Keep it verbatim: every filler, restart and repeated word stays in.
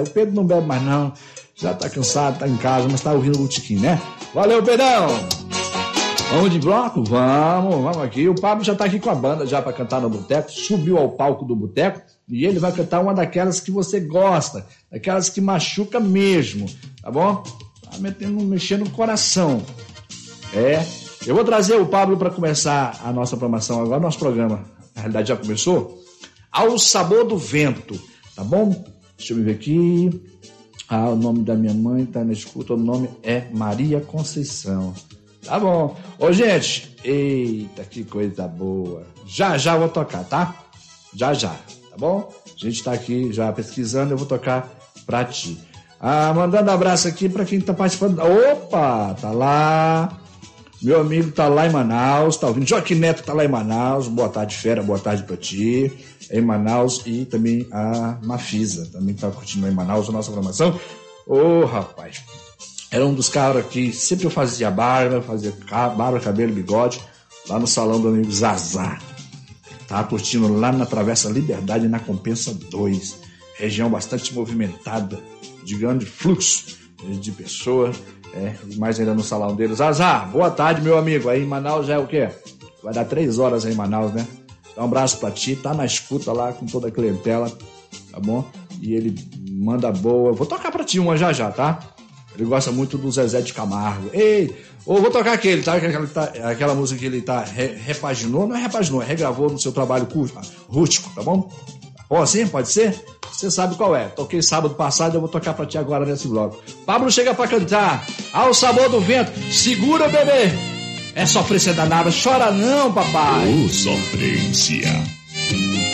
Pedro não bebe mais não, já tá cansado, tá em casa, mas tá ouvindo o Botequim, né? Valeu, Pedrão! Vamos de bloco? Vamos, vamos aqui. O Pablo já tá aqui com a banda já pra cantar no boteco, subiu ao palco do boteco e ele vai cantar uma daquelas que você gosta, daquelas que machuca mesmo, tá bom? Tá metendo, mexendo no coração. É, eu vou trazer o Pablo para começar a nossa programação agora, nosso programa, na realidade já começou, Ao Sabor do Vento, tá bom? Deixa eu ver aqui. Ah, o nome da minha mãe tá na escuta, o nome é Maria Conceição. Tá bom. Ô, gente, eita, que coisa boa. Já, já vou tocar, tá? Já, já, tá bom? A gente tá aqui já pesquisando, eu vou tocar pra ti. Ah, mandando abraço aqui pra quem tá participando. Opa, tá lá. Meu amigo tá lá em Manaus, tá ouvindo. Joaquim Neto tá lá em Manaus. Boa tarde, fera, boa tarde pra ti. Em Manaus, e também a Mafisa, também tá curtindo em Manaus a nossa programação. Ô, oh, rapaz, era um dos caras que sempre eu fazia barba, fazia barba, cabelo, bigode, lá no salão do amigo Zazá. Tava curtindo lá na Travessa Liberdade, na Compensa dois. Região bastante movimentada, de grande fluxo de pessoas, é, e mais ainda no salão deles. Zazá, boa tarde, meu amigo. Aí em Manaus já é o quê? Vai dar três horas aí em Manaus, né? Então, um abraço pra ti, tá na escuta lá com toda a clientela, tá bom? E ele manda boa. Vou tocar pra ti uma já já, tá? Ele gosta muito do Zezé de Camargo. Ei, ou vou tocar aquele, tá? Aquela, tá, aquela música que ele tá re, repaginou, não é repaginou, é regravou no seu trabalho rústico, tá bom? Bom, assim, pode ser? Você sabe qual é. Toquei sábado passado, eu vou tocar pra ti agora nesse bloco. Pablo chega pra cantar. Ao Sabor do Vento. Segura, bebê. É sofrência danada. Chora não, papai. Ô, sofrência.